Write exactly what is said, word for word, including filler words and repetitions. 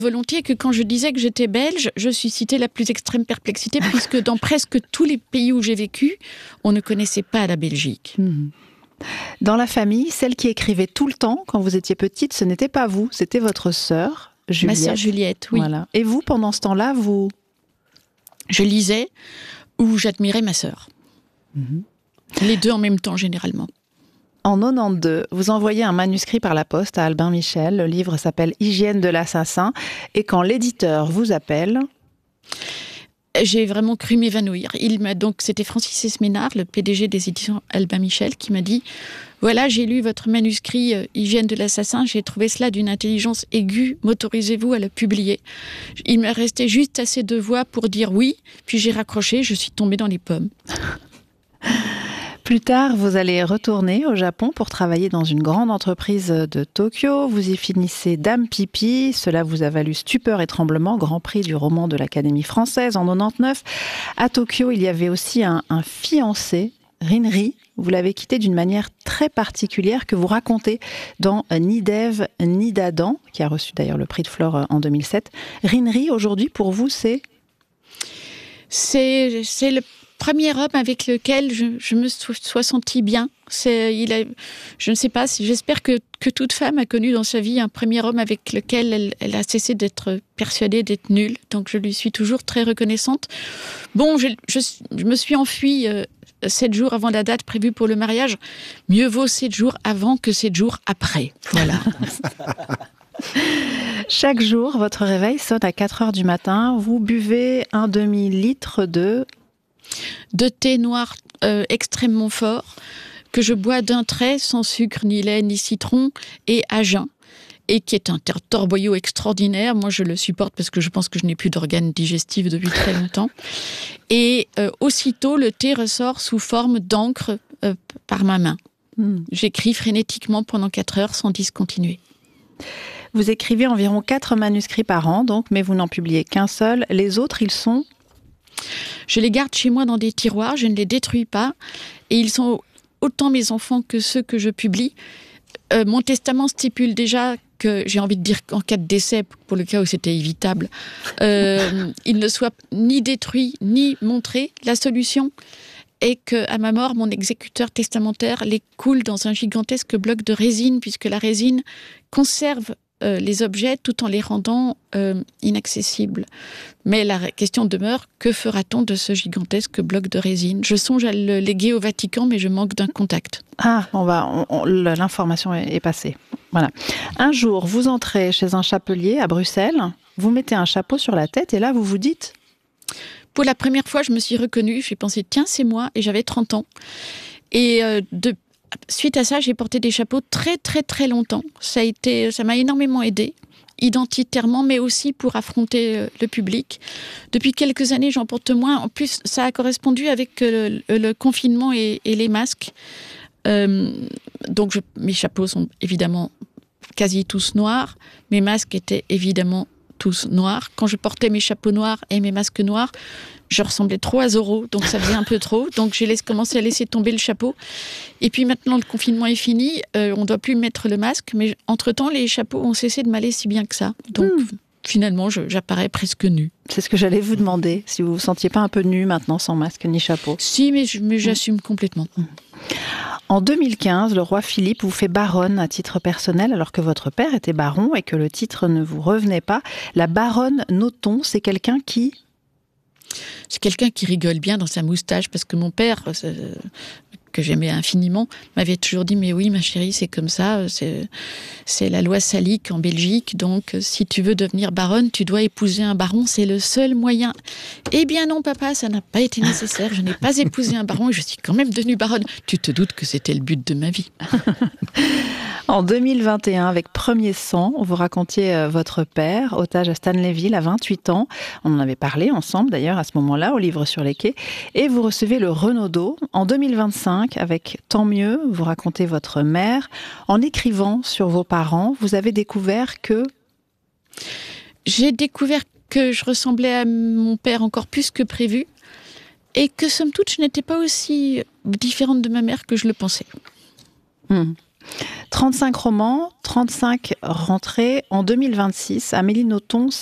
volontiers que quand je disais que j'étais belge, je suscitais la plus extrême perplexité, puisque dans presque tous les pays où j'ai vécu, on ne connaissait pas la Belgique. Mmh. Dans la famille, celle qui écrivait tout le temps, quand vous étiez petite, ce n'était pas vous, c'était votre sœur, Juliette. Ma sœur Juliette, oui. Voilà. Et vous, pendant ce temps-là, vous... Je lisais ou j'admirais ma sœur. Mmh. Les deux en même temps, généralement. En quatre-vingt-douze, vous envoyez un manuscrit par la poste à Albin Michel. Le livre s'appelle « Hygiène de l'assassin ». Et quand l'éditeur vous appelle... J'ai vraiment cru m'évanouir. Il m'a donc, c'était Francis Esménard, le P D G des éditions Albin Michel, qui m'a dit « Voilà, j'ai lu votre manuscrit euh, « Hygiène de l'assassin ». J'ai trouvé cela d'une intelligence aiguë. M'autorisez-vous à le publier ?» Il m'est resté juste assez de voix pour dire oui. Puis j'ai raccroché, je suis tombée dans les pommes. Plus tard, vous allez retourner au Japon pour travailler dans une grande entreprise de Tokyo. Vous y finissez Dame Pipi. Cela vous a valu Stupeur et Tremblement, grand prix du roman de l'Académie française en quatre-vingt-dix-neuf. À Tokyo, il y avait aussi un, un fiancé, Rinri. Vous l'avez quitté d'une manière très particulière que vous racontez dans Ni d'Ève, ni d'Adam, qui a reçu d'ailleurs le prix de Flore en deux mille sept. Rinri, aujourd'hui, pour vous, c'est... C'est, c'est le premier homme avec lequel je, je me sois sentie bien. C'est, il a, je ne sais pas, j'espère que, que toute femme a connu dans sa vie un premier homme avec lequel elle, elle a cessé d'être persuadée d'être nulle. Donc je lui suis toujours très reconnaissante. Bon, je, je, je me suis enfuie euh, sept jours avant la date prévue pour le mariage. Mieux vaut sept jours avant que sept jours après. Voilà. Chaque jour, votre réveil sonne à quatre heures du matin. Vous buvez un demi-litre de... de thé noir euh, extrêmement fort, que je bois d'un trait, sans sucre, ni lait, ni citron, et à jeun, et qui est un torboyau extraordinaire. Moi, je le supporte parce que je pense que je n'ai plus d'organes digestifs depuis très longtemps. Et euh, aussitôt, le thé ressort sous forme d'encre euh, par ma main. Mm. J'écris frénétiquement pendant quatre heures sans discontinuer. Vous écrivez environ quatre manuscrits par an, donc, mais vous n'en publiez qu'un seul. Les autres, ils sont... Je les garde chez moi dans des tiroirs, je ne les détruis pas. Et ils sont autant mes enfants que ceux que je publie. Euh, mon testament stipule déjà que, j'ai envie de dire qu'en cas de décès, pour le cas où c'était évitable, euh, il ne soit ni détruit, ni montré. La solution est qu'à ma mort, mon exécuteur testamentaire les coule dans un gigantesque bloc de résine, puisque la résine conserve Euh, les objets tout en les rendant euh, inaccessibles. Mais la question demeure, que fera-t-on de ce gigantesque bloc de résine ? Je songe à le léguer au Vatican, mais je manque d'un contact. Ah, on va, on, on, l'information est, est passée. Voilà. Un jour, vous entrez chez un chapelier à Bruxelles, vous mettez un chapeau sur la tête et là, vous vous dites... Pour la première fois, je me suis reconnue, j'ai pensé, tiens, c'est moi, et j'avais trente ans. Et euh, de Suite à ça, j'ai porté des chapeaux très, très, très longtemps. Ça a été, ça m'a énormément aidée, identitairement, mais aussi pour affronter le public. Depuis quelques années, j'en porte moins. En plus, ça a correspondu avec le, le confinement et, et les masques. Euh, donc, je, mes chapeaux sont évidemment quasi tous noirs. Mes masques étaient évidemment tous noirs. Quand je portais mes chapeaux noirs et mes masques noirs, je ressemblais trop à Zorro, donc ça faisait un peu trop. Donc j'ai laissé, commencé à laisser tomber le chapeau. Et puis maintenant, le confinement est fini, euh, on ne doit plus mettre le masque. Mais entre-temps, les chapeaux ont cessé de m'aller si bien que ça. Donc mmh. finalement, je, j'apparais presque nue. C'est ce que j'allais vous demander, si vous ne vous sentiez pas un peu nue maintenant, sans masque ni chapeau. Si, mais, je, mais j'assume mmh. complètement. Mmh. En deux mille quinze, le roi Philippe vous fait baronne à titre personnel, alors que votre père était baron et que le titre ne vous revenait pas. La baronne Nothomb, c'est quelqu'un qui... C'est quelqu'un qui rigole bien dans sa moustache, parce que mon père, euh, que j'aimais infiniment, m'avait toujours dit « Mais oui, ma chérie, c'est comme ça, c'est, c'est la loi salique en Belgique, donc si tu veux devenir baronne, tu dois épouser un baron, c'est le seul moyen. » Eh bien non, papa, ça n'a pas été nécessaire, je n'ai pas épousé un baron et je suis quand même devenue baronne. Tu te doutes que c'était le but de ma vie. En deux mille vingt et un, avec Premier Sang, vous racontiez euh, votre père, otage à Stanleyville, à vingt-huit ans. On en avait parlé ensemble, d'ailleurs, à ce moment-là, au livre sur les quais. Et vous recevez le Renaudot. En deux mille vingt-cinq, avec Tant mieux, vous racontez votre mère. En écrivant sur vos parents, vous avez découvert que... J'ai découvert que je ressemblais à mon père encore plus que prévu. Et que, somme toute, je n'étais pas aussi différente de ma mère que je le pensais. Mmh. trente-cinq romans, trente-cinq rentrées. En deux mille vingt-six, Amélie Nothomb